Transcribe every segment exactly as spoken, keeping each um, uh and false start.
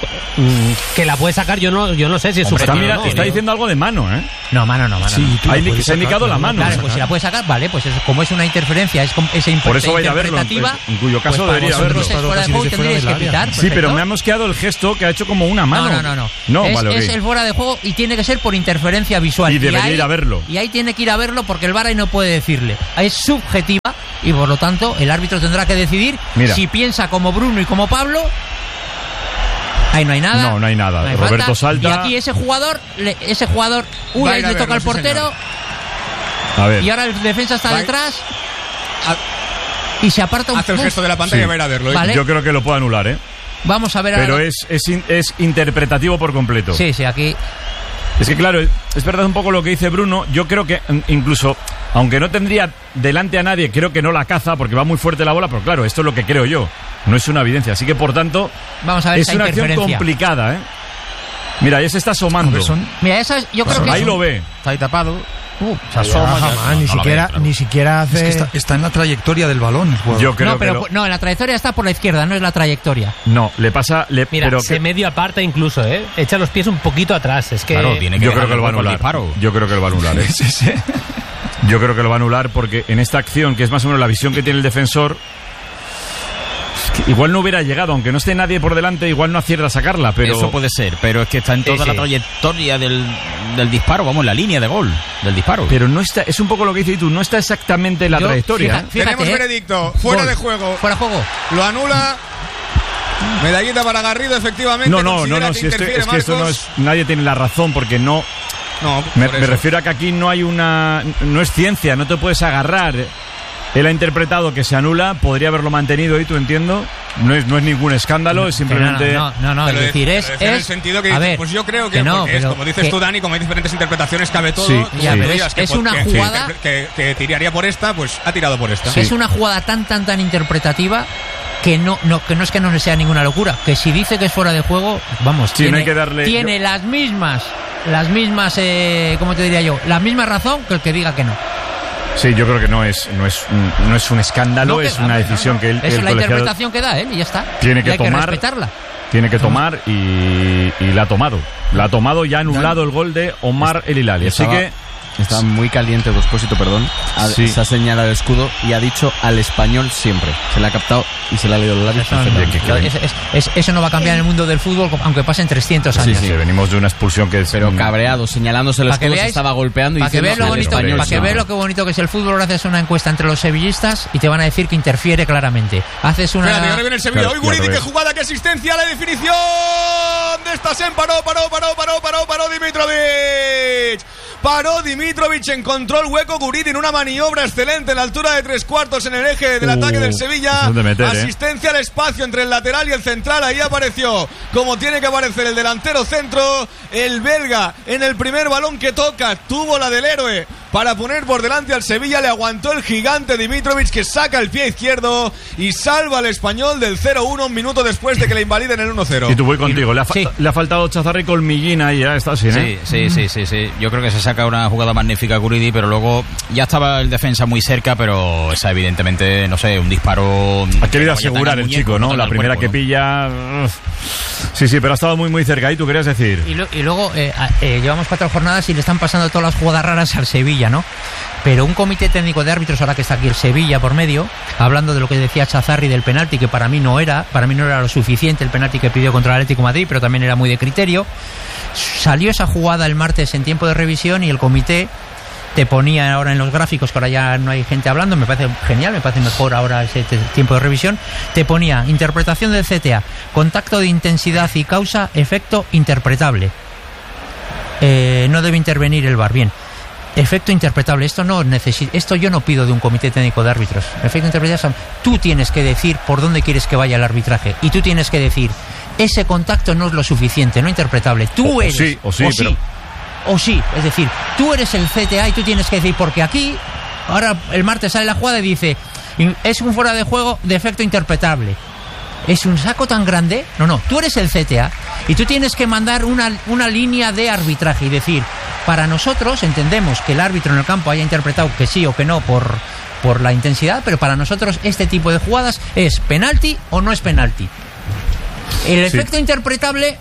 que la puede sacar, yo no yo no sé si es Hombre, subjetivo. Está, mira, no, está ¿no? diciendo algo de mano, ¿eh? No, mano no, mano Sí, no. tú Ahí la puedes se ha sacar, indicado la ¿no? mano. Claro, pues si la puede sacar, vale, pues es, como es una interferencia, es como esa Por eso va a ir a verlo, interpretativa, en cuyo caso pues para debería vosotros verlo. es fuera de Casi juego, dice fuera tendríais que del área. pitar. Sí, pero perfecto. me ha mosqueado el gesto que ha hecho como una mano. No, no, no, no. No, es, vale, es ok. el fuera de juego y tiene que ser por interferencia visual. Y debería ahí, ir a verlo. Y ahí tiene que ir a verlo porque el V A R ahí no puede decirle. Es subjetiva y por lo tanto el árbitro tendrá que decidir Mira. si piensa como Bruno y como Pablo. Ahí no hay nada. No, no hay nada. hay Roberto falta. salta. Y aquí ese jugador, le- ese jugador, Va una a ir vez a le verlo, toca al sí, portero señor. A ver. y ahora el defensa está Va- detrás Ha- y se aparta un Hace el uf, gesto de la pantalla Sí. y va a ir a verlo. ¿eh? Vale. Yo creo que lo puede anular, ¿eh? Vamos a ver Pero ahora. es, es, in- es interpretativo por completo. Sí, sí, aquí. Es que claro, es verdad un poco lo que dice Bruno. Yo creo que mm, incluso, aunque no tendría delante a nadie, creo que no la caza porque va muy fuerte la bola, pero claro, esto es lo que creo yo. No es una evidencia. Así que por tanto, Vamos a ver es esa una acción interferencia. complicada, ¿eh? Mira, ahí se está asomando. Mira, esa es- yo creo que Ahí es- lo ve. Está ahí tapado. Uh, Se asoma. ya- Jamás, no, ni no lo siquiera ve, claro. ni siquiera hace Es que está, está en la trayectoria del balón el jugador. Yo creo no, pero que lo- no, en la trayectoria está por la izquierda, no es la trayectoria. no, le pasa, le, Mira, pero se que- medio aparta incluso, ¿eh? Echa los pies un poquito atrás. Es que Claro, tiene que yo creo dejar que lo va a el hueco al anular. disparo. Yo creo que lo va a anular, ¿eh? Sí, sí. Yo creo que lo va a anular porque en esta acción, que es más o menos la visión que tiene el defensor, es que igual no hubiera llegado, aunque no esté nadie por delante, igual no acierta a sacarla, pero Eso puede ser, pero es que está en toda Sí, la sí. trayectoria del, del disparo, vamos, en la línea de gol del disparo. pero no está, es un poco lo que dices tú, no está exactamente en la Yo, trayectoria. fija- ¿eh? fíjate, Tenemos ¿eh? veredicto. Fuera Gol. de juego. Fuera de juego. Lo anula. Medallita para Garrido, efectivamente. No, no, no, Considera no, que si esto- interfiere es que esto no Marcos. es, nadie tiene la razón porque no, No, me, por me eso. refiero a que aquí no hay una, no es ciencia, no te puedes agarrar. Él ha interpretado que se anula, podría haberlo mantenido y tú entiendo, no es, no es ningún escándalo, es simplemente... No, no, no, no, Pero es decir, pero es, decía en el es- sentido que a dices, ver, pues yo creo que, que no, porque es, pero como dices que- tú, Dani, como hay diferentes interpretaciones, cabe todo. Sí, Tú ya, pero dirías es- que es pod- una que- jugada- que, que- que tiraría por esta, pues ha tirado por esta. es una jugada tan, tan, tan interpretativa que no, no, que no es que no le sea ninguna locura. Que si dice que es fuera de juego, vamos, Sí, no tiene, hay que darle- tiene yo- las mismas, las mismas, eh, ¿cómo te diría yo? La misma razón que el que diga que no. Sí, yo creo que no es, no es, un, no es un escándalo, No, que- es una no, decisión no. que el, Es el la colegiado interpretación que da él y ya está. tiene que Y hay tomar. que respetarla. Tiene que tomar y, y la ha tomado. La ha tomado y ha anulado el gol de Omar El Hilali. Así Estaba- que Estaba muy caliente Despósito, perdón. Ha- Sí. Se ha señalado el escudo y ha dicho al español siempre. Se le ha captado y se le ha leído los labios Eso, no, perfectamente. que- que- es- es- es- eso no va a cambiar en el mundo del fútbol, aunque pasen trescientos sí, años. sí, venimos de una expulsión que es Pero mm, cabreado, señalándose el Para que escudo, se veáis- estaba golpeando y Para que diciendo veas lo al bonito, español para que siempre. veas lo que bonito que es el fútbol, ahora haces una encuesta entre los sevillistas y te van a decir que interfiere claramente. Haces una. Espérate, que ahora viene el Sevilla. Claro, Hoy Guridi, ya lo qué ves. jugada, qué asistencia, la definición de esta Sen. Paró, paró, paró, paró, paró, paró Dimitrovic. Paró Dimitrovic, encontró el hueco Guridi en una maniobra excelente en la altura de tres cuartos en el eje del Uh, ataque del es Sevilla. donde meter, ¿eh? Asistencia al espacio entre el lateral y el central. Ahí apareció como tiene que aparecer el delantero centro. El belga en el primer balón que toca tuvo la del héroe para poner por delante al Sevilla. Le aguantó el gigante Dimitrovic, que saca el pie izquierdo y salva al español del cero uno un minuto después de que le invaliden el uno cero. Y tú voy contigo. Le ha, fa- Sí. le ha faltado Chazarri colmillín ahí, ya está así, ¿eh? Sí, sí, sí, sí, sí. Yo creo que se saca una jugada magnífica Guridi, pero luego ya estaba el defensa muy cerca, pero esa evidentemente, no sé, un disparo. Ha querido que vaya asegurar tan al el muñeco, chico, ¿no? tan La al primera cuerpo, que ¿no? pilla. uf. Sí, sí, pero ha estado muy, muy cerca. ¿Y tú querías decir? Y, lo- y luego eh, a- eh, llevamos cuatro jornadas y le están pasando todas las jugadas raras al Sevilla, ¿no? Pero un comité técnico de árbitros, ahora que está aquí el Sevilla por medio, hablando de lo que decía Chazarri del penalti, que para mí no era, para mí no era lo suficiente el penalti que pidió contra el Atlético de Madrid, pero también era muy de criterio. Salió esa jugada el martes en tiempo de revisión y el comité te ponía ahora en los gráficos, que ahora ya no hay gente hablando, me parece genial, me parece mejor ahora ese te- tiempo de revisión, te ponía interpretación del C T A, contacto de intensidad y causa, efecto interpretable. Eh, no debe intervenir el V A R, bien. Efecto interpretable, esto no necesita, esto yo no pido de un comité técnico de árbitros. Efecto interpretable, tú tienes que decir por dónde quieres que vaya el arbitraje y tú tienes que decir, ese contacto no es lo suficiente, no interpretable. Tú O- o eres. sí, o sí, pero- O sí, es decir, tú eres el C T A y tú tienes que decir, porque aquí, ahora el martes sale la jugada y dice, es un fuera de juego de efecto interpretable. ¿Es un saco tan grande? No, no, tú eres el C T A y tú tienes que mandar una, una línea de arbitraje y decir, para nosotros entendemos que el árbitro en el campo haya interpretado que sí o que no por, por la intensidad, pero para nosotros este tipo de jugadas es penalti o no es penalti. El Sí. efecto interpretable...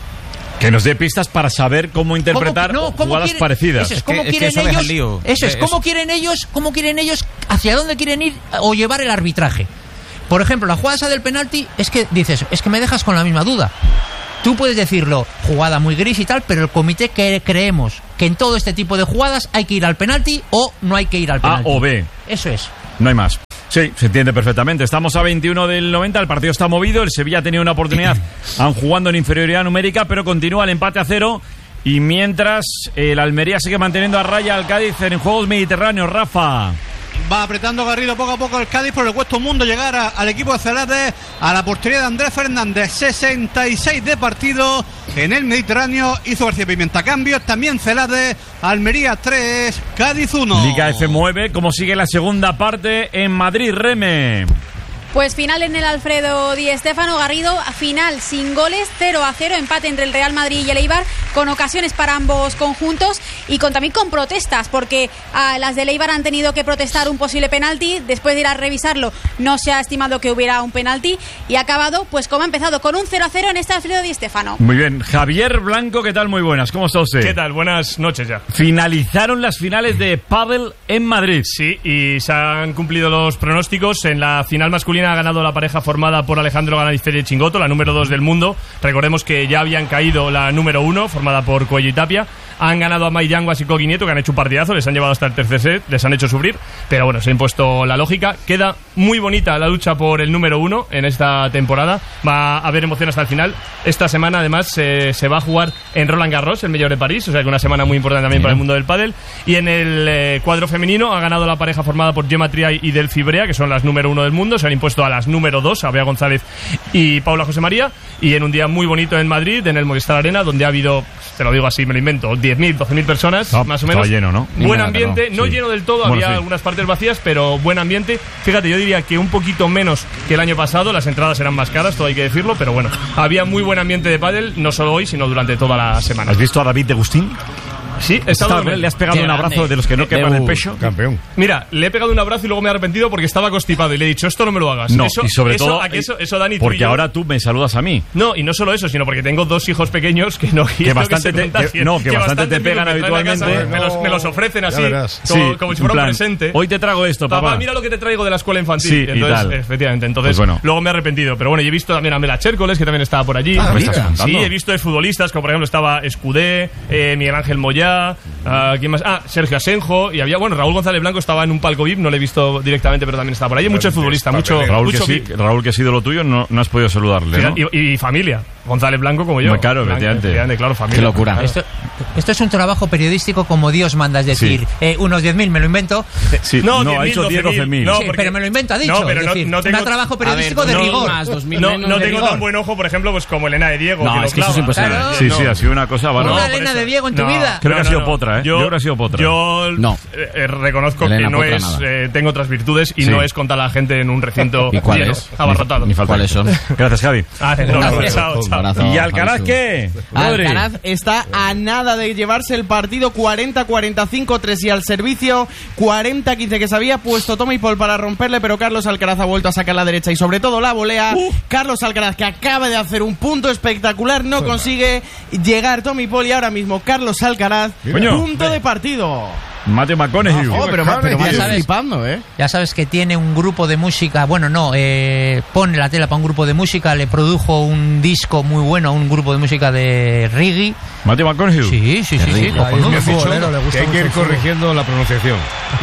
Que nos dé pistas para saber cómo interpretar ¿Cómo- no, cómo jugadas quieren- parecidas. Eso es, Es que- ¿cómo es que quieren eso deja ellos? el lío. Eso es, Eh, ¿cómo es- quieren ellos? ¿Cómo quieren ellos? ¿Hacia dónde quieren ir o llevar el arbitraje? Por ejemplo, la jugada esa del penalti es que dices, es que me dejas con la misma duda. Tú puedes decirlo, jugada muy gris y tal, pero el comité que creemos que en todo este tipo de jugadas hay que ir al penalti o no hay que ir al A penalti. o B. Eso es. No hay más. Sí, se entiende perfectamente. Estamos a veintiuno del noventa, el partido está movido, el Sevilla ha tenido una oportunidad aun jugando en inferioridad numérica, pero continúa el empate a cero. Y mientras el Almería sigue manteniendo a raya al Cádiz en Juegos Mediterráneos, Rafa. Va apretando Garrido poco a poco el Cádiz, pero le cuesta un mundo llegar a- al equipo de Celeste, a la portería de Andrés Fernández. sesenta y seis de partido en el Mediterráneo. Hizo García Pimienta cambios. También Celeste. Almería tres, Cádiz uno. Liga F nueve, ¿cómo sigue la segunda parte en Madrid, Reme? Pues final en el Alfredo Di Stéfano, Garrido, final sin goles, cero a cero, empate entre el Real Madrid y el Eibar, con ocasiones para ambos conjuntos y con también con protestas, porque a las del Eibar han tenido que protestar un posible penalti. Después de ir a revisarlo, no se ha estimado que hubiera un penalti y ha acabado, pues como ha empezado, con un cero a cero en este Alfredo Di Stéfano. Muy bien. Javier Blanco, ¿qué tal? Muy buenas. ¿Cómo está usted? ¿Qué tal? Buenas noches ya. Finalizaron las finales de pádel en Madrid. Sí, y se han cumplido los pronósticos. En la final masculina ha ganado la pareja formada por Alejandro Galán y Chingoto, la número dos del mundo. Recordemos que ya habían caído la número uno, formada por Cuello y Tapia. Han ganado a Mai Yanguas y Coqui Nieto, que han hecho un partidazo, les han llevado hasta el tercer set, les han hecho sufrir, pero bueno, se ha impuesto la lógica. Queda muy bonita la lucha por el número uno en esta temporada. Va a haber emoción hasta el final. Esta semana, además, se, se va a jugar en Roland Garros, el Mayor de París, o sea que una semana muy importante también para el mundo del pádel. Y en el eh, cuadro femenino ha ganado la pareja formada por Gemma Triay y Delphi Brea, que son las número uno del mundo. Se han impuesto a las número dos, a Bea González y Paula José María. Y en un día muy bonito en Madrid, en el Movistar Arena, donde ha habido, te lo digo así, me lo invento, diez mil, doce mil personas, No, más o menos. estaba lleno, ¿no? Buen Nada, ambiente, no, no sí. lleno del todo, Bueno, había sí. algunas partes vacías, pero buen ambiente. Fíjate, yo diría que un poquito menos que el año pasado, las entradas eran más caras, todo hay que decirlo, pero bueno, había muy buen ambiente de pádel, no solo hoy, sino durante toda la semana. ¿Has visto a David de Agustín? Sí, he ¿Estás estado con él? ¿Le has pegado Qué un abrazo grande. de los que no quepan Uh, el pecho? Campeón. Mira, le he pegado un abrazo y luego me he arrepentido porque estaba constipado y le he dicho, esto no me lo hagas. No, eso, y sobre eso, todo... ¿a que eso, eso, Dani, tú y porque yo- ahora tú me saludas a mí. No, y no solo eso, sino porque tengo dos hijos pequeños que no Que bastante te- que- no, que bastante te pegan me traen a casa, habitualmente. Me los, me los ofrecen Ya así, verás. como, Sí, como si en fuera un plan, presente. hoy te traigo esto, papá. mira lo que te traigo de la escuela infantil. Sí, y entonces, tal. efectivamente, entonces, Pues bueno. luego me he arrepentido. Pero bueno, y he visto también a Mela Chércoles, que también estaba por allí. Ah, ¿me estás contando? Sí, he visto exfutbolistas, como por ejemplo estaba Escudé, eh, Miguel Ángel Moyá, ah, ¿quién más? Ah, Sergio Asenjo, y había, bueno, Raúl González Blanco estaba en un palco V I P, no le he visto directamente, pero también estaba por allí. Muchos futbolistas, mucho, Raúl, mucho que sí, V I P. Raúl, que ha sido lo tuyo, no, no has podido saludarle, ¿no? Y, y familia, González Blanco como yo. Muy claro, Blanco, efectivamente. claro, familia. Claro. Esto, esto es un trabajo periodístico como Dios manda, es decir, Sí. eh, unos diez mil, me lo invento. Sí, No, no, diez ha mil, dicho diez, doce doce mil. mil. No, Sí, porque- pero me lo invento, ha dicho. No, pero es no- decir, no tengo- un trabajo A periodístico ver, de no, rigor. más, dos mil No, menos no de tengo rigor. tan buen ojo, por ejemplo, pues como Elena de Diego. No, que lo es que eso es clava. imposible. Claro. Sí, No. sí, ha sido una cosa... Una Bueno, Elena por de eso. Diego en tu No, vida. Creo que ha no, sido no. Potra, ¿eh? Yo creo que ha sido Potra. Yo No. eh, eh, reconozco Elena que no Potra, es. nada. eh, tengo otras virtudes y Sí. no es contar a la gente en un recinto ¿Y cuáles? lleno, abarrotado. Ni falta. ¿Cuáles son? Gracias, Javi. Ah, no, no, Gracias. chao, chao. Abrazo, ¿Y Alcaraz Javi. qué? Rodri. Alcaraz está a nada de llevarse el partido, cuarenta cuarenta y cinco, tres y al servicio, cuarenta quince, que se había puesto Tommy Paul para romperle, pero Carlos Alcaraz ha vuelto a sacar la derecha y sobre todo la volea. Uh. Carlos Alcaraz, que acaba de hacer un punto espectacular, no consigue llegar Tommy Paul y ahora mismo Carlos Alcaraz, Coño. punto de partido. Matthew McConaughey. Oh, pero, pero Ya vaya sabes. flipando, ¿eh? Ya sabes que tiene un grupo de música, bueno, no, eh, pone la tela para un grupo de música, le produjo un disco muy bueno a un grupo de música de reggae. Matthew McConaughey. Sí, sí, sí, sí. cojonudo. Es futbolero, le gusta Que hay que mucho ir el fútbol. corrigiendo la pronunciación.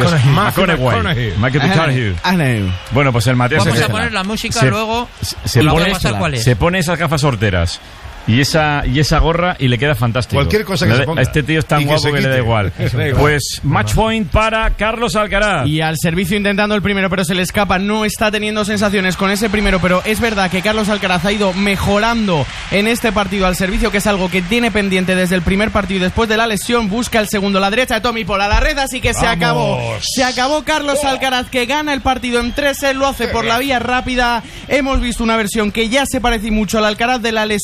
McConaughey. Michael McConaughey. Bueno, pues el Matías... Vamos se- a poner la música se- luego. se- se y pone- vamos a pasar cuál es. Se pone esas gafas horteras y esa y esa gorra y le queda fantástico. Cualquier cosa que Le se da- ponga. Este tío es tan Y que guapo se que, le da quite. igual. Le da igual. Pues match point para Carlos Alcaraz. Y al servicio intentando el primero, pero se le escapa. No está teniendo sensaciones con ese primero, pero es verdad que Carlos Alcaraz ha ido mejorando en este partido al servicio, que es algo que tiene pendiente desde el primer partido y después de la lesión. Busca el segundo, la derecha de Tommy Paul a la red, así que se ¡Vamos! acabó. Se acabó Carlos Alcaraz, que gana el partido en tres, él lo hace por la vía rápida. Hemos visto una versión que ya se parece mucho al Alcaraz de la lesión de,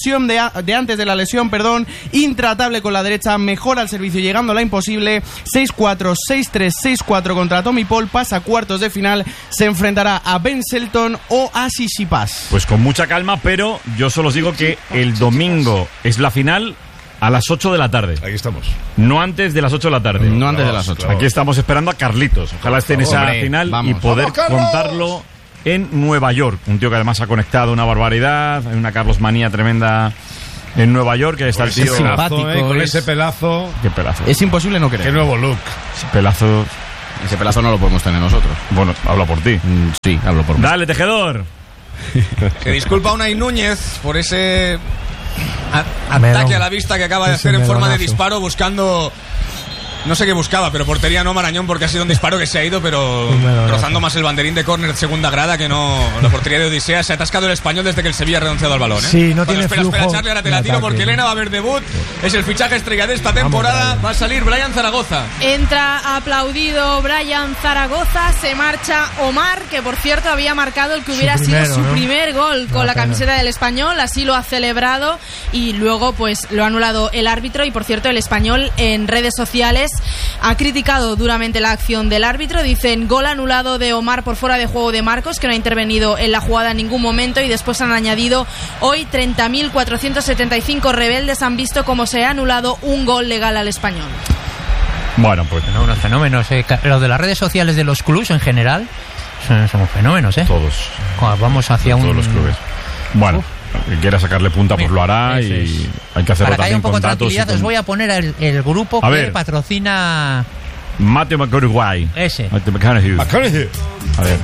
de antes de la lesión, perdón, intratable con la derecha, mejora el servicio llegando a la imposible, seis cuatro, seis tres, seis cuatro contra Tommy Paul, pasa a cuartos de final, se enfrentará a Ben Shelton o a Tsitsipas. Pues con mucha calma, pero yo solo os digo que el domingo es la final a las ocho de la tarde. Aquí estamos. No antes de las ocho de la tarde. No antes de las ocho. Aquí estamos esperando a Carlitos. Ojalá esté en esa Hombre, final vamos. y poder ¡Vamos, contarlo en Nueva York. Un tío que además ha conectado una barbaridad. Hay una Carlos manía tremenda en Nueva York. Que está el tío. Ese pelazo, simpático, eh, con es- ese pelazo. Qué pelazo. Es imposible no querer. Qué nuevo look. Ese pelazo. Ese pelazo no lo podemos tener nosotros. Bueno, habla por ti. Mm, sí, hablo por mí. Dale, tejedor. Que disculpa a Unai Núñez por ese a- Melón. ataque a la vista que acaba de Ese hacer en forma de melonazo. disparo buscando... No sé qué buscaba, pero portería no Marañón porque ha sido un disparo que se ha ido, pero Un melonazo. rozando más el banderín de córner segunda grada que no la portería de Odisea. Se ha atascado el español desde que el Sevilla ha renunciado al balón, ¿eh? Sí, no Bueno, tiene espera, flujo espera, Charlie, ahora te la de tiro ataque. porque Elena va a ver debut. Es el fichaje estrella de esta temporada. Brian. Va a salir Brian Zaragoza. Entra aplaudido Brian Zaragoza, se marcha Omar, que por cierto había marcado el que Su hubiera primero, sido su ¿no? primer gol con Una la pena. camiseta del Español, así lo ha celebrado y luego pues lo ha anulado el árbitro. Y por cierto, el Español en redes sociales ha criticado duramente la acción del árbitro. Dicen gol anulado de Omar por fuera de juego de Marcos, que no ha intervenido en la jugada en ningún momento, y después han añadido hoy treinta mil cuatrocientos setenta y cinco rebeldes han visto cómo se ha anulado un gol legal al Español. Bueno, pues No, unos fenómenos. Eh. Ca- Lo de las redes sociales de los clubs en general son, son fenómenos, ¿eh? todos. Cuando vamos hacia un... Todos los clubes. Bueno, el que quiera sacarle punta pues lo hará Eso y es. hay que hacerlo Para que haya también un poco con de datos. y tranquilidad, os con- voy a poner el, el grupo A que ver. patrocina Matthew McConaughey. ese. Matthew McConaughey. McConaughey. A ver.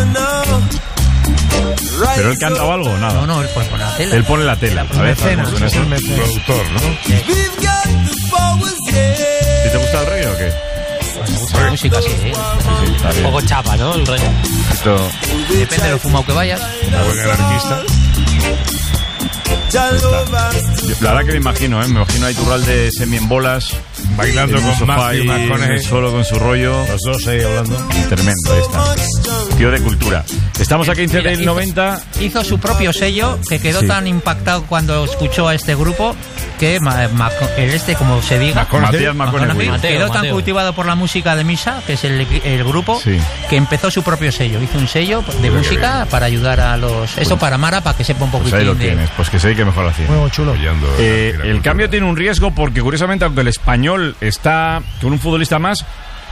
¿Pero él canta o algo? Nada. No, no, él pone por la tele. Él pone la tela. A ver, Mecenas, ¿cómo suena es eso? el mecenas. Productor, ¿no? ¿Y te gusta el reggae o qué? La música, sí, ¿eh? Sí, está Un bien. poco chapa, ¿no? El rollo. Esto, Depende de lo fumado que vayas. Una buena anarquista. yo- la verdad que me imagino, ¿eh? Me imagino a Iturralde semi en bolas, Bailando en un con sofá Matthew y McConaughey. solo con su rollo. Los dos ahí hablando. Tremendo, ahí está. Tío de cultura. Estamos a quince Mira, del hizo- noventa. Hizo su propio sello que quedó Sí. tan impactado cuando escuchó a este grupo que ma- ma- el este, como se diga, Matías McConaughey, McConaughey. Mateo, quedó tan Mateo. cultivado por la música de Misa, que es el, el grupo, Sí. que empezó su propio sello. Hizo un sello de Mira qué música bien. para ayudar a los... Eso para Mara, para que sepa un Pues poquitín ahí lo de... tienes, pues que sé que mejor así. Juego chulo. Apoyando Eh, la- la el cultura. cambio tiene un riesgo porque curiosamente aunque el Español está con un futbolista más,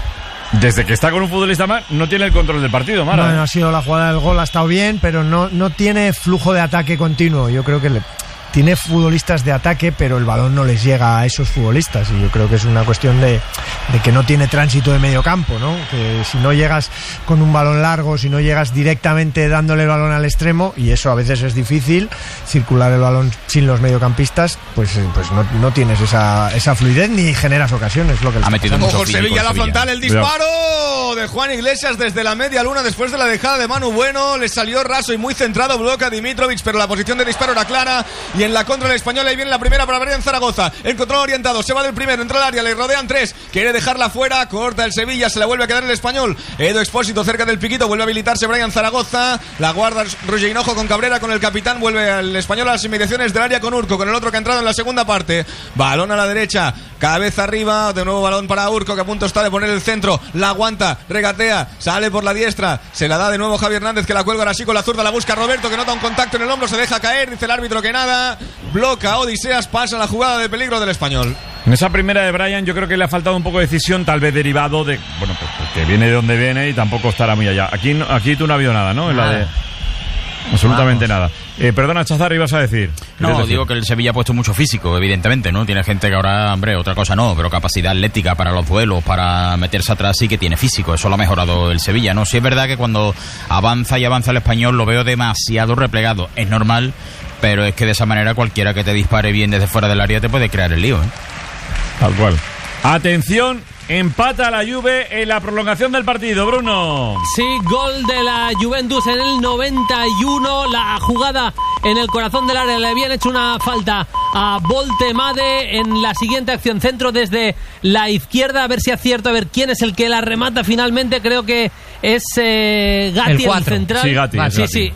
desde que está con un futbolista más no tiene el control del partido, Mara. Bueno, ¿eh? ha sido la jugada del gol, ha estado bien, pero no, no tiene flujo de ataque continuo. Yo creo que le, tiene futbolistas de ataque, pero el balón no les llega a esos futbolistas. Y yo creo que es una cuestión de, de que no tiene tránsito de medio campo, ¿no? Que si no llegas con un balón largo, si no llegas directamente dándole el balón al extremo, y eso a veces es difícil, circular el balón sin los mediocampistas, pues, eh, pues no, no tienes esa, esa fluidez ni generas ocasiones. Lo que le Ha está metido pasando. mucho Ojo, el físico Sevilla, el la Sevilla. frontal, el disparo de Juan Iglesias desde la media luna después de la dejada de Manu Bueno. Le salió raso y muy centrado, bloca Dimitrovic, pero la posición de disparo era clara. Y en la contra del español, ahí viene la primera para Brian Zaragoza. El control orientado, se va del primero, entra al área, le rodean tres. Quiere dejarla fuera, corta el Sevilla, se la vuelve a quedar el español. Edo Expósito cerca del piquito, vuelve a habilitarse Brian Zaragoza. La guarda Roger Hinojo con Cabrera, con el capitán. Vuelve al español a las inmediaciones del área con Urco, con el otro que ha entrado en la segunda parte. Balón a la derecha, cabeza arriba, de nuevo balón para Urco, que a punto está de poner el centro. La aguanta, regatea, sale por la diestra, se la da de nuevo Javi Hernández, que la cuelga ahora sí con la zurda, la busca Roberto, que nota un contacto en el hombro, se deja caer, dice el árbitro que nada. Bloca Odiseas, pasa la jugada de peligro del español. En esa primera de Brian yo creo que le ha faltado un poco de decisión, tal vez derivado de, bueno, pues porque viene de donde viene y tampoco estará muy allá. Aquí, no- aquí tú no ha habido nada, ¿no? En la de... Absolutamente nada. Eh, perdona, Chazar, ibas a decir. No, ¿Quieres digo decir? que el Sevilla ha puesto mucho físico, evidentemente, ¿no? Tiene gente que ahora, hombre, otra cosa no, pero capacidad atlética para los duelos, para meterse atrás sí que tiene físico. Eso lo ha mejorado el Sevilla, ¿no? Sí es verdad que cuando avanza y avanza el español lo veo demasiado replegado. Es normal, pero es que de esa manera cualquiera que te dispare bien desde fuera del área te puede crear el lío, ¿eh? Tal cual. Atención, empata la Juve en la prolongación del partido, Bruno. Sí, gol de la Juventus en el noventa y uno. La jugada en el corazón del área. Le habían hecho una falta a Voltemade en la siguiente acción. Centro desde la izquierda. A ver si acierto, a ver quién es el que la remata finalmente. Creo que es eh, Gatti, El el, cuatro. central. Sí, Gatti, es sí, Gatti. sí.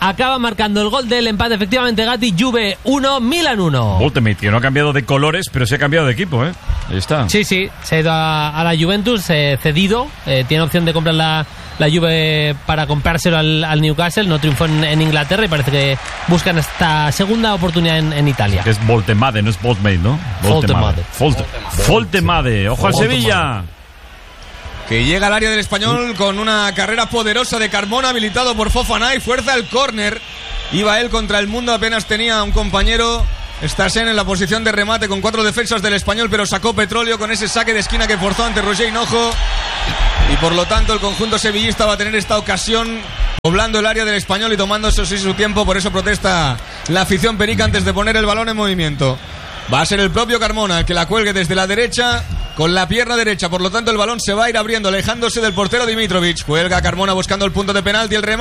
acaba marcando el gol del empate, efectivamente. Gatti, Juve uno, Milan uno. Voltemate, que no ha cambiado de colores, pero se ha cambiado de equipo, ¿eh? Ahí está. Sí, sí, se ha ido a, a la Juventus, eh, cedido. Eh, tiene opción de comprar la, la Juve para comprárselo al, al Newcastle. No triunfó en, en Inglaterra y parece que buscan esta segunda oportunidad en, en Italia. Que es Voltemade, no es Voltemate, ¿no? Voltemade. Volte- Voltemade. Ojo al Sevilla. Que llega al área del Español con una carrera poderosa de Carmona, habilitado por Fofana, y fuerza el córner. Iba él contra el mundo, apenas tenía un compañero. Stassen en la posición de remate con cuatro defensas del Español, pero sacó petróleo con ese saque de esquina que forzó ante Roger Hinojo. Y por lo tanto el conjunto sevillista va a tener esta ocasión poblando el área del Español y tomando eso sí su tiempo. Por eso protesta la afición perica antes de poner el balón en movimiento. Va a ser el propio Carmona el que la cuelgue desde la derecha con la pierna derecha. Por lo tanto el balón se va a ir abriendo, alejándose del portero Dimitrovic. Cuelga Carmona buscando el punto de penalti. El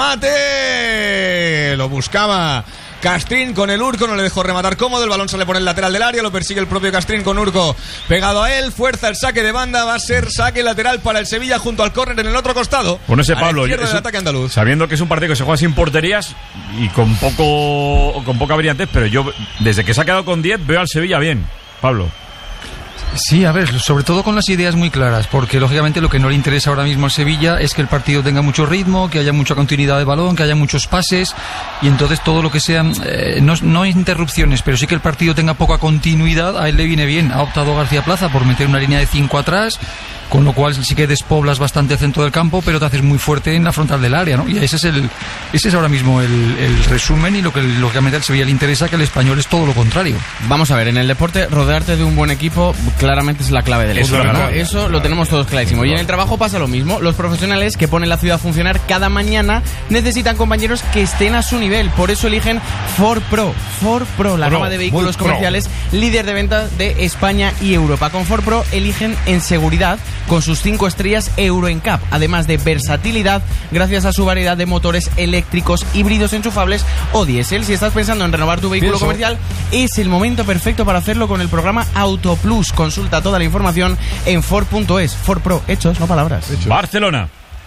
remate lo buscaba Castrín con el Urco, no le dejó rematar cómodo. El balón sale por el lateral del área, lo persigue el propio Castrín con Urco pegado a él. Fuerza el saque de banda, va a ser saque lateral para el Sevilla junto al córner en el otro costado. Bueno, ese a la Pablo, izquierda es del un- ataque andaluz. sabiendo que es un partido que se juega sin porterías y con poco con poca brillantez, pero yo desde que se ha quedado con diez veo al Sevilla bien, Pablo. Sí, a ver, sobre todo con las ideas muy claras, porque lógicamente lo que no le interesa ahora mismo al Sevilla es que el partido tenga mucho ritmo, que haya mucha continuidad de balón, que haya muchos pases, y entonces todo lo que sean, eh, no, no interrupciones, pero sí que el partido tenga poca continuidad, a él le viene bien. Ha optado García Plaza por meter una línea de cinco atrás, con lo cual sí que despoblas bastante el centro del campo, pero te haces muy fuerte en la frontal del área, ¿no? Y ese es el ese es ahora mismo el, el resumen, y lo que lógicamente al Sevilla le interesa, que el Español es todo lo contrario. Vamos a ver, en el deporte rodearte de un buen equipo claramente es la clave del Es la éxito, ¿no? clave. Eso lo tenemos todos clarísimo. Y en el trabajo pasa lo mismo. Los profesionales que ponen la ciudad a funcionar cada mañana necesitan compañeros que estén a su nivel. Por eso eligen Ford Pro. Ford Pro, la Pro, gama de vehículos muy pro. comerciales líder de ventas de España y Europa. Con Ford Pro eligen en seguridad con sus cinco estrellas Euro N C A P, además de versatilidad gracias a su variedad de motores eléctricos, híbridos enchufables o diésel. Si estás pensando en renovar tu vehículo Pienso. comercial, es el momento perfecto para hacerlo con el programa Auto Plus. Consulta toda la información en Ford punto es. Ford Pro, hechos, no palabras. Barcelona.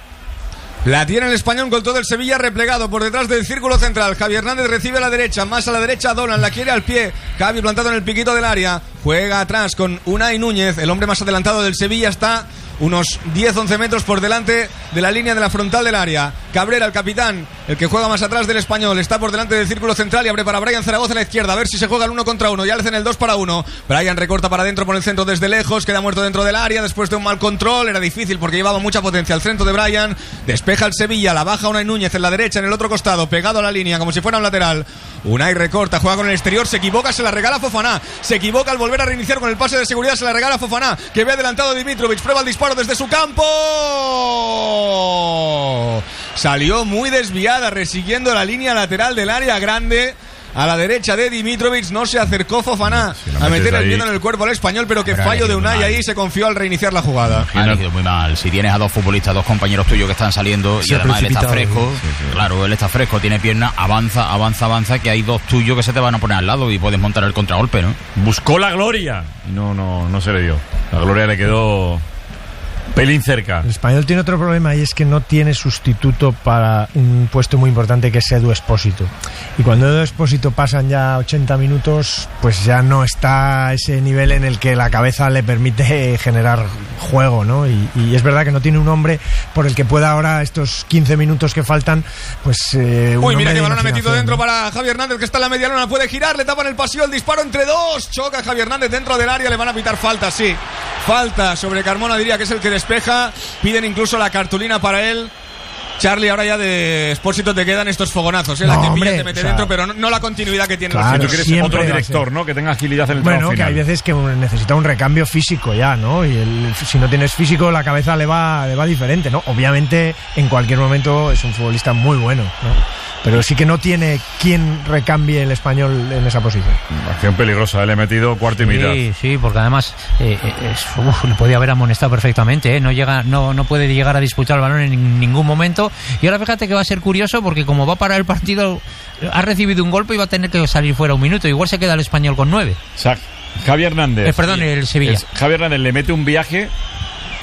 La tiene el Español con todo el Sevilla replegado por detrás del círculo central. Javi Hernández recibe a la derecha, más a la derecha Dolan, la quiere al pie. Javi plantado en el piquito del área, juega atrás con Unai Núñez, el hombre más adelantado del Sevilla, está unos diez once metros por delante de la línea de la frontal del área. Cabrera, el capitán, el que juega más atrás del Español, está por delante del círculo central y abre para Brian Zaragoza a la izquierda, a ver si se juega el uno contra uno. Ya le hacen el dos para uno. Brian recorta para adentro por el centro desde lejos, queda muerto dentro del área después de un mal control. Era difícil porque llevaba mucha potencia al centro de Brian. Despeja el Sevilla, la baja Unai Núñez en la derecha, en el otro costado, pegado a la línea como si fuera un lateral. Unai recorta, juega con el exterior, se equivoca, se la regala Fofana. Se equivoca al volver a reiniciar con el pase de seguridad, se la regala Fofana, que ve adelantado Dimitrovic, prueba el disparo desde su campo. Salió muy desviada, resiguiendo la línea lateral del área grande. A la derecha de Dimitrovic, no se acercó Fofana la a metes meter el ahí. miedo en el cuerpo al Español, pero que Pero ha fallo de elegido Unai mal. ahí, se confió al reiniciar la jugada. Ha elegido muy mal. Si tienes a dos futbolistas, dos compañeros tuyos que están saliendo Se y ha además él está precipitado. fresco, Sí, sí. claro, él está fresco, tiene pierna, avanza, avanza, avanza, que hay dos tuyos que se te van a poner al lado y puedes montar el contragolpe, ¿no? Buscó la gloria y no, no, no se le dio. La gloria le quedó pelín cerca. El Español tiene otro problema y es que no tiene sustituto para un puesto muy importante, que es Edu Expósito. Y cuando Edu Expósito pasan ya ochenta minutos, pues ya no está a ese nivel en el que la cabeza le permite generar juego, ¿no? Y, y es verdad que no tiene un hombre por el que pueda ahora, estos quince minutos que faltan, pues... Eh, un Uy, mira hombre que de balón ha metido imaginación, dentro ¿no? para Javi Hernández, que está en la media luna, puede girar, le tapan el pasillo, el disparo entre dos, choca Javi Hernández dentro del área, le van a pitar falta, sí, falta sobre Carmona, diría que es el que despeja, piden incluso la cartulina para él. Charlie, ahora ya de Expósito te quedan estos fogonazos, ¿eh? La No, que hombre, pilla te mete o sea, dentro, pero no, no la continuidad que tiene. claro, los Tú quieres siempre otro va a director, ser. ¿no? Que tenga agilidad en el Bueno, tramo que final. hay veces que necesita un recambio físico ya, ¿no? Y el, si no tienes físico, la cabeza le va, le va diferente, ¿no? Obviamente, en cualquier momento es un futbolista muy bueno, ¿no? Pero sí que no tiene quien recambie el Español en esa posición. Acción peligrosa, le he metido cuarto y mitad. Sí, sí, porque además eh, eh, es- uf, le podía haber amonestado perfectamente, ¿eh? No llega, no, no puede llegar a disputar el balón en ningún momento. Y ahora fíjate que va a ser curioso porque como va a parar el partido, ha recibido un golpe y va a tener que salir fuera un minuto. Igual se queda el Español con nueve. O sea, Javi Hernández. Eh, perdón, el Sevilla. Es- Javi Hernández le mete un viaje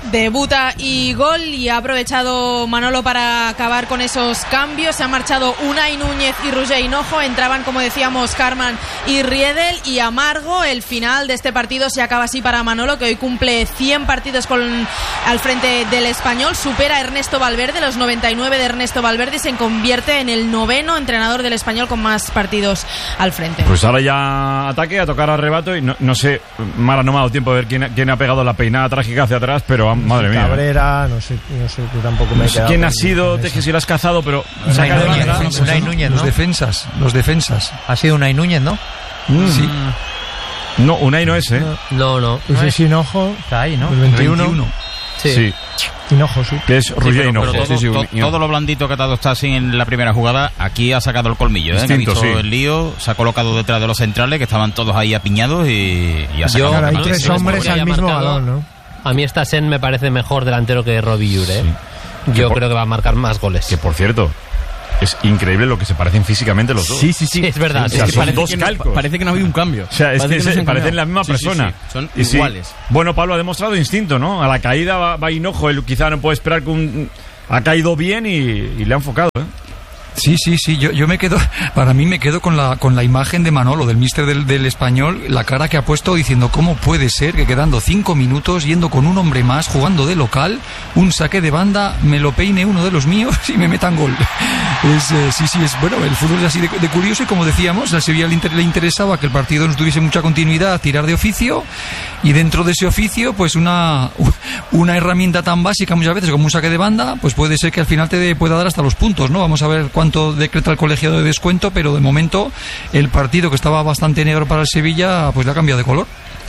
Debuta y gol, y ha aprovechado Manolo para acabar con esos cambios. Se han marchado Unai Núñez y Roger Hinojo. Entraban, como decíamos, Harman y Riedel, y amargo el final de este partido. Se acaba así para Manolo, que hoy cumple cien partidos con, al frente del Español. Supera a Ernesto Valverde, los noventa y nueve de Ernesto Valverde, y se convierte en el noveno entrenador del Español con más partidos al frente. Pues ahora ya ataque, a tocar arrebato, y no, no sé, Mara, no me ha dado tiempo de ver quién, quién ha pegado la peinada trágica hacia atrás, pero madre mía. Cabrera, no sé, no sé, yo tampoco me no he sé quedado. quién ha sido, te que si lo has cazado, pero Unai Núñez, Núñez, Unai Núñez, ¿no? Los defensas, los defensas. Ha sido Unai Núñez, ¿no? Mm. Sí. No, Unai no es, ¿eh? No, no. Ese es Hinojo. Está ahí, ¿no? El veintiuno. veintiuno. Sí. Sí. Hinojo, sí. Que es Sí, Roger pero, Hinojo. pero todo, Sí, sí, to- Hinojo. todo lo blandito que ha dado está así en la primera jugada, aquí ha sacado el colmillo, ¿eh? Que ha Distinto, visto sí. el lío, se ha colocado detrás de los centrales, que estaban todos ahí apiñados, y, y ha sacado Yo- Claro, hay el tres sí, hombres sí, al haya mismo marcado. balón, ¿no? A mí esta Sen me parece mejor delantero que Robbie Jure. ¿eh? Yo por- creo que va a marcar más goles. Que por cierto, es increíble lo que se parecen físicamente los dos. Sí, sí, sí, es verdad. O sea, Es que son parece dos que no- calcos. Parece que no ha habido un cambio. O sea, es Parece que, que no se- se han parecen cambiado. la misma Sí, sí, persona. sí, son Y sí. iguales. Bueno, Pablo ha demostrado instinto, ¿no? A la caída va, va Hinojo, él quizá no puede esperar que un... Ha caído bien y, y le ha enfocado, ¿eh? Sí, sí, sí, yo, yo me quedo, para mí me quedo con la, con la imagen de Manolo, del míster del, del Español, la cara que ha puesto diciendo cómo puede ser que quedando cinco minutos, yendo con un hombre más, jugando de local, un saque de banda, me lo peine uno de los míos y me metan gol. Es, eh, sí, sí, es bueno, el fútbol es así de, de curioso, y como decíamos, al Sevilla le, inter- le interesaba que el partido no tuviese mucha continuidad, tirar de oficio, y dentro de ese oficio, pues una, una herramienta tan básica muchas veces como un saque de banda, pues puede ser que al final te de- pueda dar hasta los puntos, ¿no? Vamos a ver cuánto decreta el colegiado de descuento, pero de momento el partido, que estaba bastante negro para el Sevilla, pues le ha cambiado de color.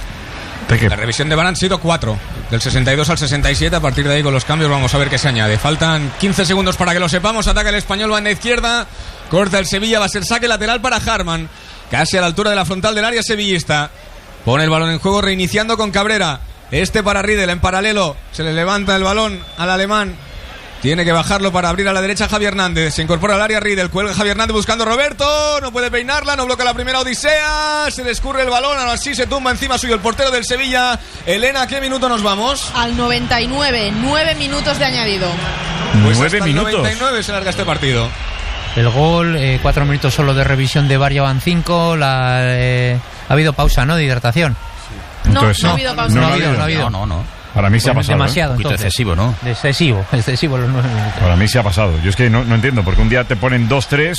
La revisión de V A R han sido cuatro, del sesenta y dos al sesenta y siete. A partir de ahí, con los cambios, vamos a ver qué se añade. Faltan quince segundos para que lo sepamos. Ataca el Español, va en la izquierda, corta el Sevilla, va a ser saque lateral para Harman, casi a la altura de la frontal del área sevillista. Pone el balón en juego, reiniciando con Cabrera. Este para Riedel en paralelo, se le levanta el balón al alemán. Tiene que bajarlo para abrir a la derecha Javi Hernández. Se incorpora al área Riedel. Cuelga Javi Hernández buscando a Roberto. No puede peinarla. No bloquea la primera Odisea. Se le escurre el balón. Ahora sí se tumba encima suyo el portero del Sevilla. Elena, ¿a qué minuto nos vamos? Al noventa y nueve, nueve minutos de añadido. Pues Nueve hasta el minutos. noventa y nueve se larga este partido. El gol, eh, cuatro minutos solo de revisión de V A R, ya van cinco. La, eh, ha habido pausa, ¿no? De hidratación. Entonces, no, no ha habido pausa. No ha habido, no ha habido. No, no, no. Para mí se ha Pues pasado. demasiado, ¿eh? Un poquito entonces. excesivo, ¿no? Excesivo, excesivo los nueve minutos. Para mí se ha pasado. Yo es que no, no entiendo, porque un día te ponen dos tres,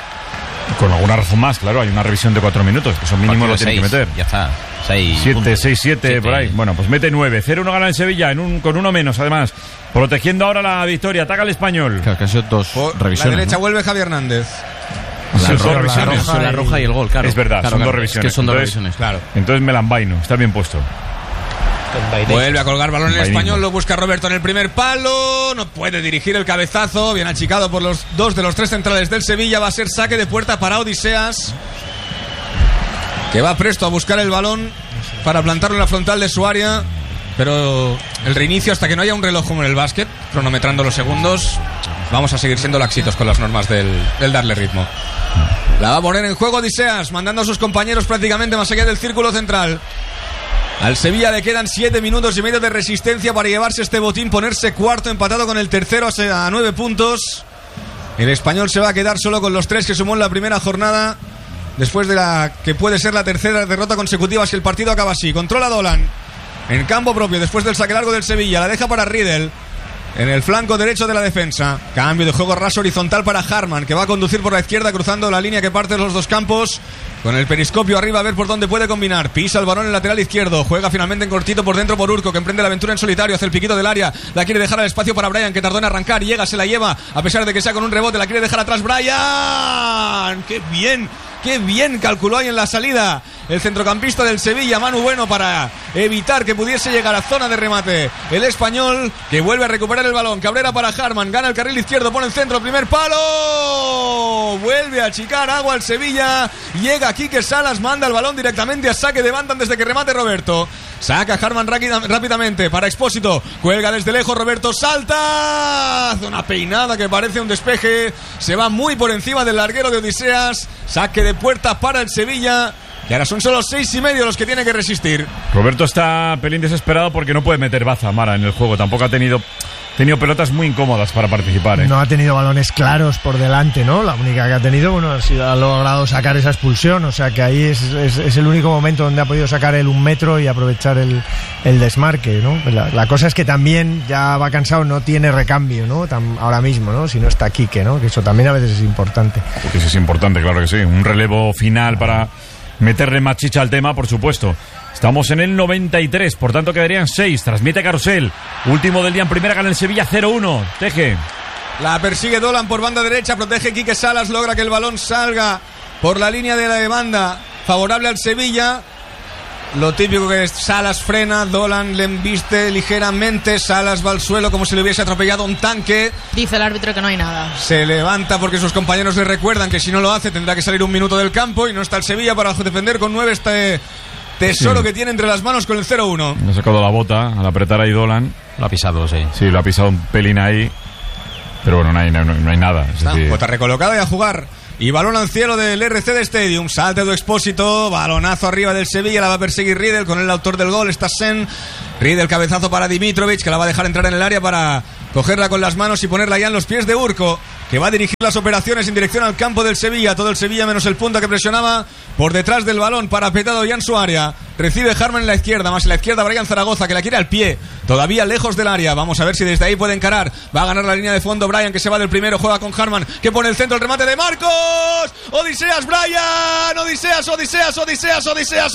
con alguna razón más, claro, hay una revisión de cuatro minutos, que eso mínimo Partido lo tiene que seis, meter. Ya está. seis siete, puntos. seis, siete, Siete. por ahí. Bueno, pues mete nueve. cero uno gana el Sevilla, en un, con uno menos, además. Protegiendo ahora la victoria. Ataca el Español. Claro, que han sido dos Por revisiones. la derecha ¿no? vuelve Javi Hernández. Son La dos roja, revisiones. la roja, la roja y el gol, claro. Es verdad, Claro, son claro. dos revisiones. Es que son dos Entonces- revisiones. Claro. Entonces me lambaino, está bien puesto. Vuelve a colgar balón el Vainismo. Español, lo busca Roberto en el primer palo, no puede dirigir el cabezazo, bien achicado por los dos de los tres centrales del Sevilla, va a ser saque de puerta para Odiseas, que va presto a buscar el balón para plantarlo en la frontal de su área, pero el reinicio, hasta que no haya un reloj como en el básquet, cronometrando los segundos, vamos a seguir siendo laxitos con las normas del, del darle ritmo. La va a poner en juego Odiseas, mandando a sus compañeros prácticamente más allá del círculo central. Al Sevilla le quedan siete minutos y medio de resistencia para llevarse este botín, ponerse cuarto, empatado con el tercero a nueve puntos. El Español se va a quedar solo con los tres que sumó en la primera jornada, después de la que puede ser la tercera derrota consecutiva si el partido acaba así. Controla Dolan en campo propio después del saque largo del Sevilla, la deja para Riedel en el flanco derecho de la defensa. Cambio de juego raso horizontal para Harman, que va a conducir por la izquierda cruzando la línea que parte de los dos campos, con el periscopio arriba a ver por dónde puede combinar. Pisa el balón en el lateral izquierdo, juega finalmente en cortito por dentro por Urco, que emprende la aventura en solitario, hace el piquito del área, la quiere dejar al espacio para Brian, que tardó en arrancar, llega, se la lleva, a pesar de que sea con un rebote, la quiere dejar atrás Brian. ¡Qué bien! ¡Qué bien calculó ahí en la salida el centrocampista del Sevilla, Manu Bueno, para evitar que pudiese llegar a zona de remate el Español, que vuelve a recuperar el balón. Cabrera para Harman, gana el carril izquierdo, pone el centro, primer palo, vuelve a achicar agua al Sevilla, llega Quique Salas, manda el balón directamente a saque de banda antes de que remate Roberto. Saca Harman rápidamente para Expósito, cuelga desde lejos, Roberto salta, hace una peinada que parece un despeje, se va muy por encima del larguero de Odiseas, saque de puerta para el Sevilla. Y ahora son solo seis y medio los que tiene que resistir. Roberto está pelín desesperado porque no puede meter baza, Mara, en el juego. Tampoco ha tenido, tenido pelotas muy incómodas para participar, ¿eh? No ha tenido balones claros por delante, ¿no? La única que ha tenido, bueno, ha, sido, ha logrado sacar esa expulsión. O sea que ahí es, es, es el único momento donde ha podido sacar el un metro y aprovechar el, el desmarque, ¿no? La, la cosa es que también ya va cansado, no tiene recambio, ¿no? Tam, ahora mismo, ¿no? Si no está Quique, ¿no? Que eso también a veces es importante. Porque eso es importante, claro que sí. Un relevo final para meterle más chicha al tema, por supuesto. Estamos en el noventa y tres, por tanto quedarían seis. Transmite Carrusel. Último del día en primera, gana el Sevilla cero uno. Teje. La persigue Dolan por banda derecha, protege Quique Salas, logra que el balón salga por la línea de la banda favorable al Sevilla. Lo típico que es Salas frena, Dolan le embiste ligeramente, Salas va al suelo como si le hubiese atropellado un tanque. Dice el árbitro que no hay nada. Se levanta porque sus compañeros le recuerdan que si no lo hace tendrá que salir un minuto del campo y no está el Sevilla para defender con nueve este tesoro sí. que tiene entre las manos con el cero uno. Le ha sacado la bota al apretar ahí Dolan. Lo ha pisado, sí. Sí, lo ha pisado un pelín ahí. Pero bueno, no hay, no, no hay nada. Está, es decir... Bota recolocada y a jugar. Y balón al cielo del R C D Stadium. Salta de Expósito. Balonazo arriba del Sevilla. La va a perseguir Riedel con el autor del gol. Está Sen. Riedel cabezazo para Dimitrovic, que la va a dejar entrar en el área para cogerla con las manos y ponerla ya en los pies de Urco, que va a dirigir las operaciones en dirección al campo del Sevilla. Todo el Sevilla menos el punta que presionaba por detrás del balón, parapetado ya en su área. Recibe Harman en la izquierda, más en la izquierda Brian Zaragoza, que la quiere al pie, todavía lejos del área. Vamos a ver si desde ahí puede encarar. Va a ganar la línea de fondo Brian, que se va del primero, juega con Harman, que pone el centro, el remate de Marcos. Odiseas Brian, Odiseas, Odiseas, Odiseas, Odiseas,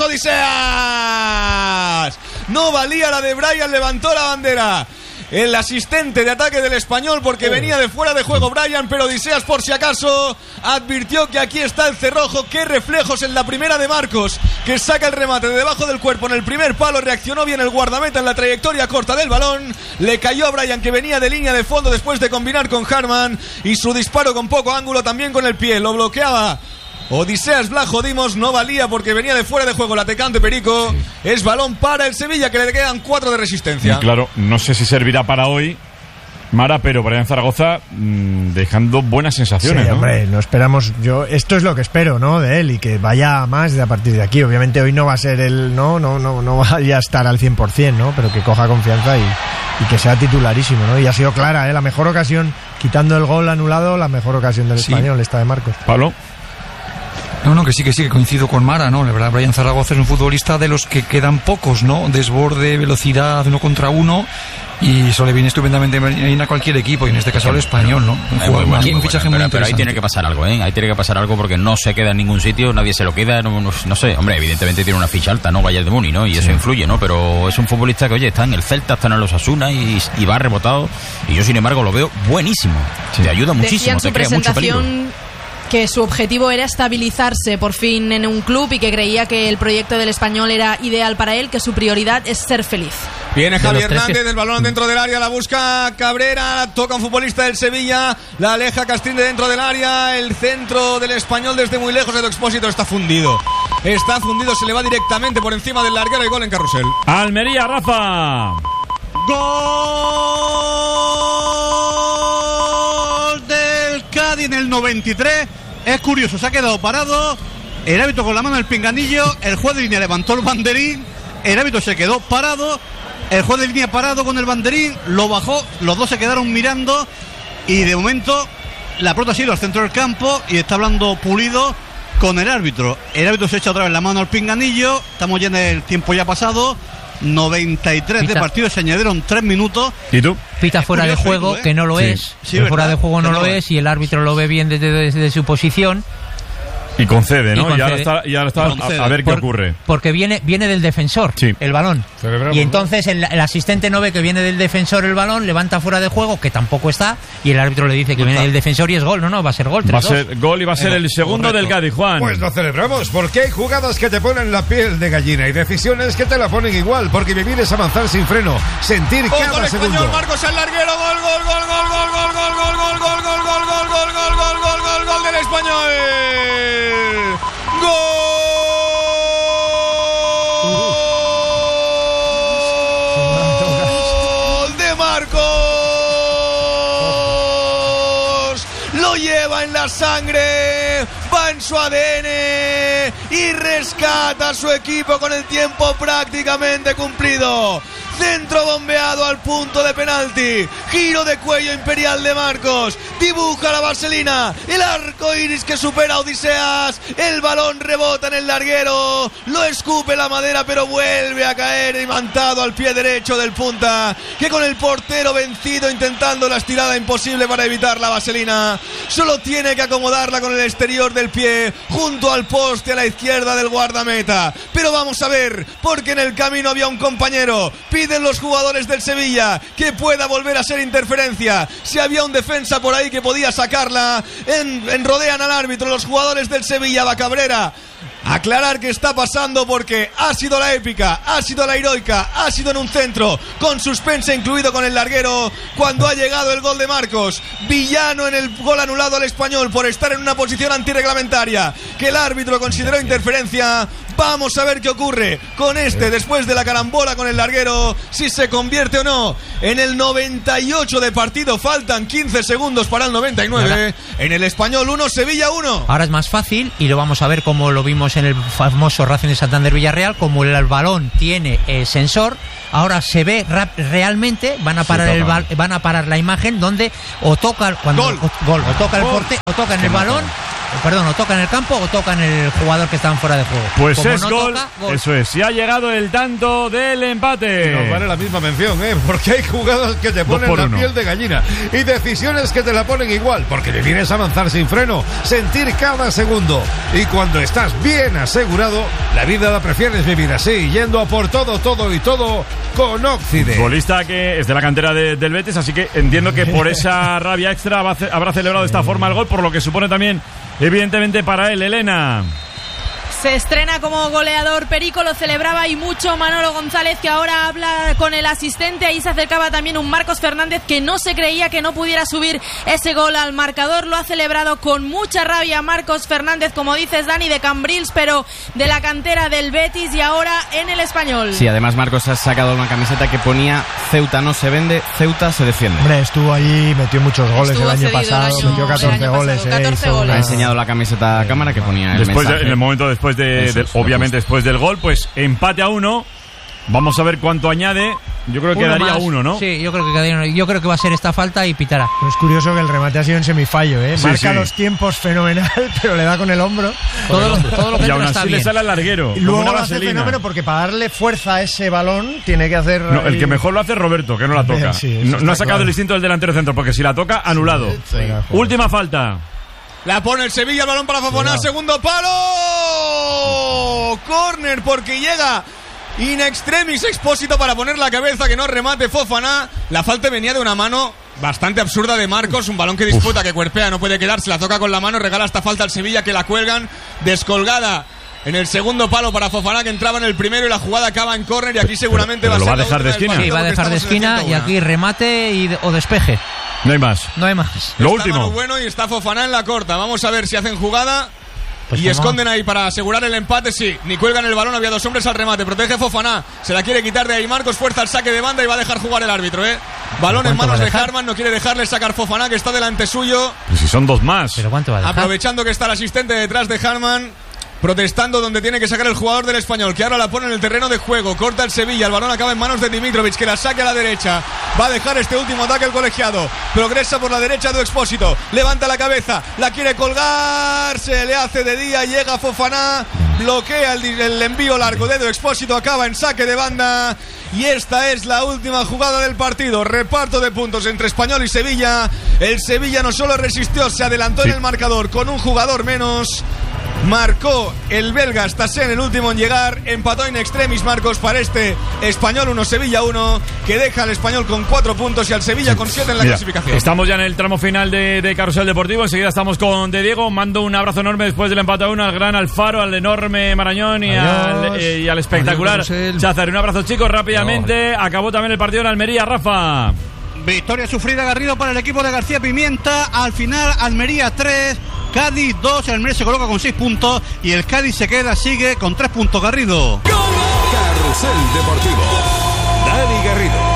Odiseas. No valía la de Brian, levantó la bandera el asistente de ataque del Español porque oh. venía de fuera de juego Brian, pero Odiseas por si acaso advirtió que aquí está el cerrojo. Qué reflejos en la primera de Marcos, que saca el remate de debajo del cuerpo en el primer palo. Reaccionó bien el guardameta en la trayectoria corta del balón, le cayó a Brian, que venía de línea de fondo después de combinar con Harman, y su disparo con poco ángulo también con el pie, lo bloqueaba Odiseas Blajo Dimos, no valía porque venía de fuera de juego el atacante Perico. Sí. Es balón para el Sevilla, que le quedan cuatro de resistencia. Y claro, no sé si servirá para hoy, Mara, pero Brian Zaragoza mmm, dejando buenas sensaciones, sí, ¿no? Hombre, no esperamos, yo esto es lo que espero, ¿no? De él, y que vaya más de a partir de aquí. Obviamente hoy no va a ser el, no, no, no, no vaya a estar al cien por cien, ¿no? Pero que coja confianza y, y que sea titularísimo, ¿no? Y ha sido clara, ¿eh? La mejor ocasión, quitando el gol anulado, la mejor ocasión del sí. Español, esta de Marcos. Pablo. No, no, que sí, que sí, que coincido con Mara, ¿no? La verdad, Brian Zaragoza es un futbolista de los que quedan pocos, ¿no? Desborde, velocidad, uno contra uno, y eso le viene estupendamente bien a cualquier equipo, y en este caso al Español, ¿no? Un, jugador, muy, muy, un fichaje muy muy pero, pero ahí tiene que pasar algo, ¿eh? Ahí tiene que pasar algo porque no se queda en ningún sitio, nadie se lo queda, no, no, no sé, hombre, evidentemente tiene una ficha alta, ¿no? Bayern de Múnich, ¿no? Y eso sí. influye, ¿no? Pero es un futbolista que, oye, está en el Celta, está en el Osasuna y, y va rebotado, y yo, sin embargo, lo veo buenísimo. Sí. Te ayuda muchísimo, te crea mucho peligro. Que su objetivo era estabilizarse por fin en un club y que creía que el proyecto del Español era ideal para él, que su prioridad es ser feliz. Viene Javi Hernández, el balón dentro del área, la busca Cabrera, toca un futbolista del Sevilla, la aleja Castrín de dentro del área, el centro del Español desde muy lejos, el Expósito está fundido. Está fundido, se le va directamente por encima del larguero y gol en Carrusel. Almería, Rafa. Gol del Cádiz en el noventa y tres. Es curioso, se ha quedado parado, el árbitro con la mano en el pinganillo, el juez de línea levantó el banderín, el árbitro se quedó parado, el juez de línea parado con el banderín, lo bajó, los dos se quedaron mirando y de momento la pelota ha sido al centro del campo y está hablando Pulido con el árbitro. El árbitro se echa otra vez la mano al pinganillo, estamos ya en el tiempo ya pasado. noventa y tres Pita. De partido, se añadieron tres minutos. ¿Y tú? Pita fuera de juego, ¿eh? Que no lo sí. es. Sí, fuera de juego no, no lo es, y el árbitro lo ve bien desde, desde su posición. Y concede, ¿no? Y, concede. y ahora está, y ahora está a, a ver qué Por, ocurre. Porque viene, viene del defensor, sí. el balón. Celebramos, y entonces el, el asistente no ve que viene del defensor el balón, levanta fuera de juego, que tampoco está, y el árbitro le dice que no viene está. del defensor y es gol. No, no, va a ser gol. Va a ser gol y va a ser el segundo correcto. del Cádiz, Juan. Pues lo celebramos, porque hay jugadas que te ponen la piel de gallina y decisiones que te la ponen igual, porque vivir es avanzar sin freno, sentir Ojo cada el segundo. Español, Marcos al larguero, gol, gol, gol, gol, gol, gol, gol, gol, gol, gol, gol, gol, gol, gol, gol, gol, gol, gol, gol del Español. ¡Gol de Marcos! Lo lleva en la sangre. Va va en su A D N y rescata a su equipo con el tiempo prácticamente cumplido. Centro bombeado al punto de penalti. Giro de cuello imperial de Marcos. Dibuja la vaselina. El arco iris que supera a Odiseas. El balón rebota en el larguero. Lo escupe la madera, pero vuelve a caer imantado al pie derecho del punta, que con el portero vencido intentando la estirada imposible para evitar la vaselina, solo tiene que acomodarla con el exterior del pie junto al poste a la izquierda del guardameta. Pero vamos a ver, porque en el camino había un compañero. Piden los jugadores del Sevilla que pueda volver a ser interferencia. Si había un defensa por ahí que podía sacarla, en, en rodean al árbitro los jugadores del Sevilla. Va Cabrera aclarar qué está pasando, porque ha sido la épica, ha sido la heroica, ha sido en un centro con suspense incluido con el larguero cuando ha llegado el gol de Marcos. Villano en el gol anulado al Español por estar en una posición antirreglamentaria que el árbitro consideró interferencia. Vamos a ver qué ocurre con este después de la carambola con el larguero, si se convierte o no en el noventa y ocho de partido. Faltan quince segundos para el noventa y nueve. En el Español uno, Sevilla uno. Ahora es más fácil y lo vamos a ver como lo vimos en el famoso Racing de Santander Villarreal. Como el balón tiene eh, sensor, ahora se ve rap- realmente van a parar sí, el bal- van a parar la imagen donde o toca cuando gol, o, gol o toca el porte o toca en el balón. Perdón, o toca en el campo o toca en el jugador que está fuera de juego. Pues Como es no gol, toca, gol. Eso es. Y ha llegado el tanto del empate. Y nos vale la misma mención, ¿eh? Porque hay jugadas que te ponen la uno. piel de gallina y decisiones que te la ponen igual, porque le vienes a avanzar sin freno, sentir cada segundo. Y cuando estás bien asegurado, la vida la prefieres vivir así, yendo a por todo, todo y todo con Occident. Futbolista que es de la cantera de, del Betis, así que entiendo que por esa rabia extra habrá celebrado de esta forma el gol, por lo que supone también, evidentemente, para él, Elena. Se estrena como goleador Perico, lo celebraba y mucho Manolo González, que ahora habla con el asistente. Ahí se acercaba también un Marcos Fernández que no se creía que no pudiera subir ese gol al marcador. Lo ha celebrado con mucha rabia Marcos Fernández, como dices, Dani, de Cambrils, pero de la cantera del Betis, y ahora en el Español. Sí, además Marcos ha sacado una camiseta que ponía Ceuta no se vende, Ceuta se defiende. Hombre, estuvo allí, metió muchos goles Estuvo el año cedido pasado, el año- metió catorce el año goles. pasado, eh, catorce hizo goles. una- Ha enseñado la camiseta a cámara que ponía el Después de- mensaje. en el momento después de, Eso de- es, obviamente después del gol, pues empate a uno. Vamos a ver cuánto añade. Yo creo que Uno daría más. uno, ¿no? Sí, yo creo que quedaría- yo creo que va a ser esta falta y pitará. Es curioso que el remate ha sido en semifallo, ¿eh? Sí, Marca sí. los tiempos fenomenal, pero le da con el hombro. Todo lo, todo lo que Y entra aún está así bien. le sale al larguero. Y como luego una lo hace vaselina. fenómeno porque para darle fuerza a ese balón tiene que hacer... No, el ahí- que mejor lo hace es Roberto, que no la toca. Sí, eso no, no está ha sacado claro. el instinto del delantero centro, porque si la toca, anulado. Venga, joder. Última falta. La pone el Sevilla, el balón para Fofana, segundo palo. Córner, porque llega in extremis Expósito para poner la cabeza, que no remate Fofana. La falta venía de una mano bastante absurda de Marcos, un balón que disputa, Uf. que cuerpea, no puede quedarse, la toca con la mano, regala esta falta al Sevilla, que la cuelgan descolgada en el segundo palo para Fofana, que entraba en el primero, y la jugada acaba en córner, y aquí seguramente pero va a lo ser va a la dejar de última del esquina. Sí, partido, va a porque dejar de estamos en el esquina y ciento uno. aquí remate y, o despeje. No hay más. No hay más. Lo Está último. Manu Bueno y está Fofana en la corta. Vamos a ver si hacen jugada. Pues y como- esconden ahí para asegurar el empate, sí. Ni cuelgan el balón, había dos hombres al remate. Protege Fofana, se la quiere quitar de ahí Marcos, fuerza al saque de banda y va a dejar jugar el árbitro, ¿eh? Balón en ¿Cuánto va manos a de dejar? Harman, no quiere dejarle sacar Fofana, que está delante suyo. Pues si son dos más. ¿Pero cuánto va a dejar? Aprovechando que está el asistente detrás de Harman, protestando donde tiene que sacar el jugador del Español, que ahora la pone en el terreno de juego. Corta el Sevilla, el balón acaba en manos de Dimitrovic, que la saque a la derecha. Va a dejar este último ataque el colegiado. Progresa por la derecha de Expósito, levanta la cabeza, la quiere colgar, se le hace de día, llega Fofana, bloquea el, el envío largo de Expósito, acaba en saque de banda. Y esta es la última jugada del partido. Reparto de puntos entre Español y Sevilla. El Sevilla no solo resistió, se adelantó Sí. en el marcador con un jugador menos. Marcó el belga Stassen, el último en llegar. Empató in extremis Marcos para este Español uno, Sevilla uno, que deja al Español con cuatro puntos y al Sevilla con siete en la Mira, clasificación. estamos ya en el tramo final de, de Carrusel Deportivo. Enseguida estamos con De Diego. Mando un abrazo enorme después del empate a uno al gran Alfaro, al enorme Marañón y, al, eh, y al espectacular Adiós, Cházar. Un abrazo, chicos, rápidamente. Acabó también el partido en Almería, Rafa. Victoria sufrida, Garrido, para el equipo de García Pimienta. Al final, Almería tres, Cádiz dos. El Almería se coloca con seis puntos y el Cádiz se queda, sigue con tres puntos, Garrido. Carrusel Deportivo. Dani Garrido.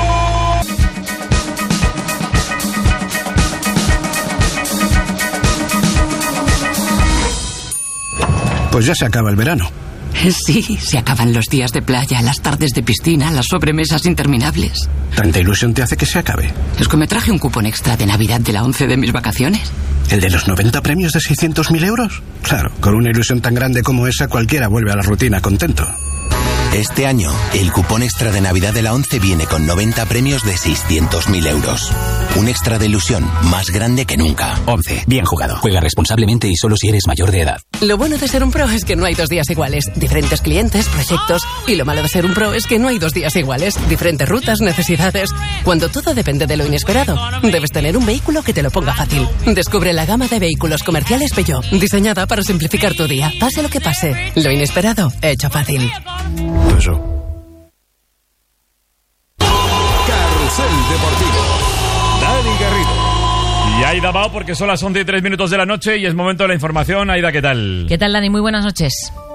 Pues ya se acaba el verano. Sí, se acaban los días de playa, las tardes de piscina, las sobremesas interminables. ¿Tanta ilusión te hace que se acabe? Es que me traje un cupón extra de Navidad de la once de mis vacaciones. ¿El de los noventa premios de seiscientos mil euros? Claro, con una ilusión tan grande como esa cualquiera vuelve a la rutina contento. Este año, el cupón extra de Navidad de la once viene con noventa premios de seiscientos mil euros. Un extra de ilusión más grande que nunca. once. Bien jugado. Juega responsablemente y solo si eres mayor de edad. Lo bueno de ser un pro es que no hay dos días iguales. Diferentes clientes, proyectos. Y lo malo de ser un pro es que no hay dos días iguales. Diferentes rutas, necesidades. Cuando todo depende de lo inesperado, debes tener un vehículo que te lo ponga fácil. Descubre la gama de vehículos comerciales Peugeot, diseñada para simplificar tu día. Pase lo que pase. Lo inesperado, hecho fácil. Carrusel Deportivo. Dani Garrido. Y Aida Bao, porque son las once y tres minutos de la noche y es momento de la información. Aida, ¿qué tal? ¿Qué tal, Dani? Muy buenas noches.